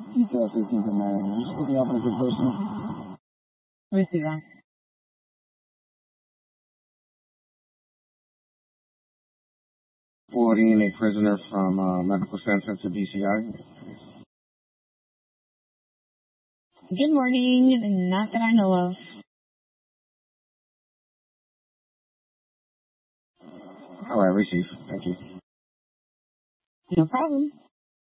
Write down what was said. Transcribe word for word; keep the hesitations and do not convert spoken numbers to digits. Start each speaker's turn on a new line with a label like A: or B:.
A: Detail fifteenth of May. You should pick me up on a good person.
B: Let me see that.
A: Forwarding a prisoner from uh, medical center to B C I.
B: Good morning. Not that I know of.
A: All right, receive. Thank you.
B: No problem.